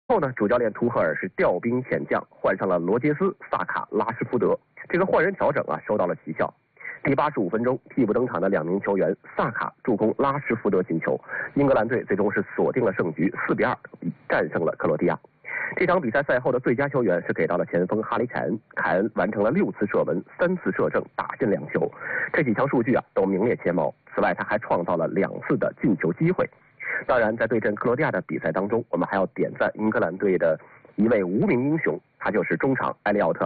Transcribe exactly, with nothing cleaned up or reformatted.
后呢，主教练图赫尔是调兵遣将，换上了罗杰斯、萨卡、拉什福德。这个换人调整啊，收到了奇效。第八十五分钟，替补登场的两名球员萨卡助攻拉什福德进球，英格兰队最终是锁定了胜局，四比二战胜了克罗地亚。这场比赛赛后的最佳球员是给到了前锋哈里凯恩，凯恩完成了六次射门、三次射正，打进两球，这几项数据啊都名列前茅。此外，他还创造了两次的进球机会。当然，在对阵克罗地亚的比赛当中，我们还要点赞英格兰队的一位无名英雄，他就是中场埃利奥特。